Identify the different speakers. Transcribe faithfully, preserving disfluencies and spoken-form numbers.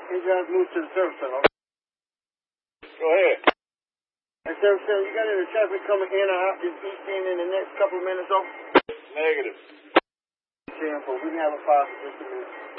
Speaker 1: Hey, John, move to the service center.
Speaker 2: Go ahead.
Speaker 1: Hey, service center, you got any traffic coming in or out this east end in the next couple of minutes, over?
Speaker 2: Negative.
Speaker 1: ten four, we can have a file for just a minute.